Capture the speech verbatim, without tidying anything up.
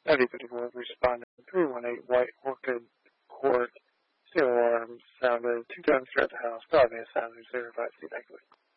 ninety fifty-four responded three one eight White Orchid Court. Steel alarm sounded two times throughout the house. Probably a sound zero five feet.